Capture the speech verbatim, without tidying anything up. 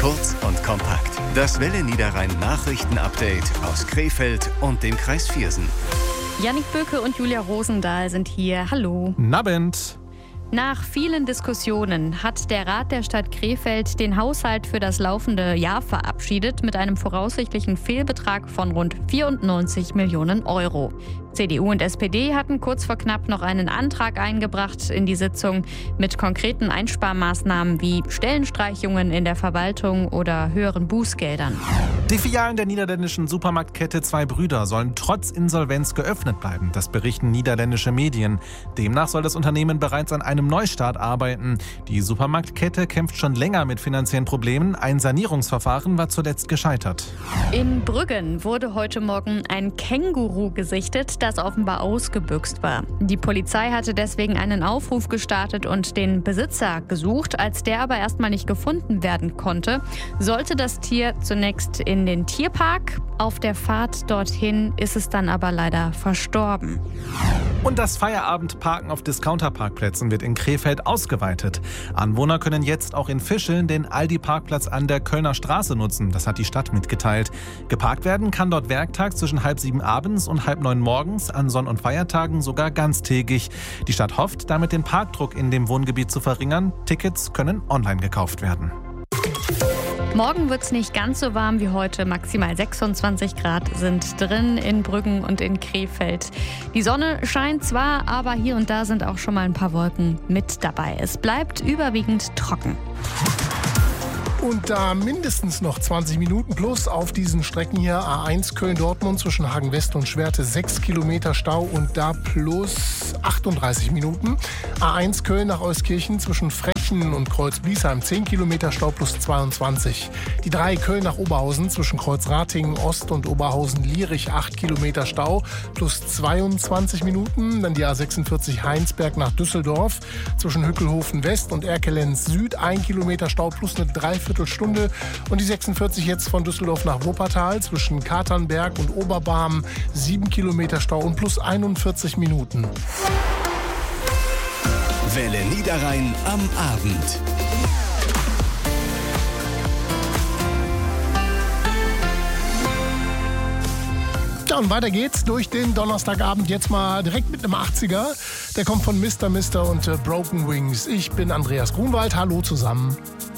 Kurz und kompakt. Das Welle Niederrhein Nachrichten-Update aus Krefeld und dem Kreis Viersen. Jannik Böke und Julia Rosendahl sind hier. Hallo. Nabend. Nach vielen Diskussionen hat der Rat der Stadt Krefeld den Haushalt für das laufende Jahr verabschiedet mit einem voraussichtlichen Fehlbetrag von rund vierundneunzig Millionen Euro. C D U und S P D hatten kurz vor knapp noch einen Antrag eingebracht in die Sitzung mit konkreten Einsparmaßnahmen wie Stellenstreichungen in der Verwaltung oder höheren Bußgeldern. Die Filialen der niederländischen Supermarktkette Zwei Brüder sollen trotz Insolvenz geöffnet bleiben. Das berichten niederländische Medien. Demnach soll das Unternehmen bereits an einem Neustart arbeiten. Die Supermarktkette kämpft schon länger mit finanziellen Problemen. Ein Sanierungsverfahren war zuletzt gescheitert. In Brüggen wurde heute Morgen ein Känguru gesichtet, das offenbar ausgebüxt war. Die Polizei hatte deswegen einen Aufruf gestartet und den Besitzer gesucht. Als der aber erstmal nicht gefunden werden konnte, sollte das Tier zunächst in den Tierpark. Auf der Fahrt dorthin ist es dann aber leider verstorben. Und das Feierabendparken auf Discounterparkplätzen wird in Krefeld ausgeweitet. Anwohner können jetzt auch in Fischeln den Aldi-Parkplatz an der Kölner Straße nutzen. Das hat die Stadt mitgeteilt. Geparkt werden kann dort werktags zwischen halb sieben abends und halb neun morgens, an Sonn- und Feiertagen sogar ganztägig. Die Stadt hofft, damit den Parkdruck in dem Wohngebiet zu verringern. Tickets können online gekauft werden. Morgen wird es nicht ganz so warm wie heute. Maximal sechsundzwanzig Grad sind drin in Brüggen und in Krefeld. Die Sonne scheint zwar, aber hier und da sind auch schon mal ein paar Wolken mit dabei. Es bleibt überwiegend trocken. Und da mindestens noch zwanzig Minuten plus auf diesen Strecken hier. A eins Köln-Dortmund zwischen Hagen-West und Schwerte sechs Kilometer Stau und da plus achtunddreißig Minuten. A eins Köln nach Euskirchen zwischen Frechen und Kreuz-Bliesheim zehn Kilometer Stau plus zweiundzwanzig. Die drei Köln nach Oberhausen zwischen Kreuz-Ratingen Ost und Oberhausen-Lierich acht Kilometer Stau plus zweiundzwanzig Minuten. Dann die A sechsundvierzig Heinsberg nach Düsseldorf zwischen Hückelhofen West und Erkelenz Süd ein Kilometer Stau plus eine Dreiviertelstunde. Und die sechsundvierzig jetzt von Düsseldorf nach Wuppertal zwischen Katernberg und Oberbarm sieben Kilometer Stau und plus einundvierzig Minuten. Welle Niederrhein am Abend. Ja, und weiter geht's durch den Donnerstagabend jetzt mal direkt mit einem achtziger. Der kommt von Mister Mister und äh, Broken Wings. Ich bin Andreas Grunwald. Hallo zusammen.